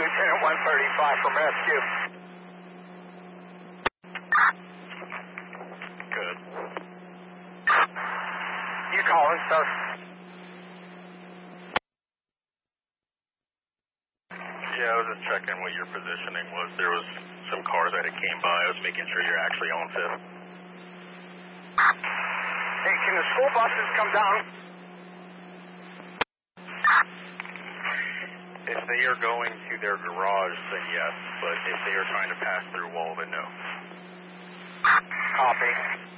Lieutenant 135 from rescue. Good. You calling, sir? Yeah, I was just checking what your positioning was. There was some cars that came by. I was making sure you're actually on 5th. Hey, can the school buses come down? If they are going to their garage, then yes. But if they are trying to pass through wall, then no. Copy.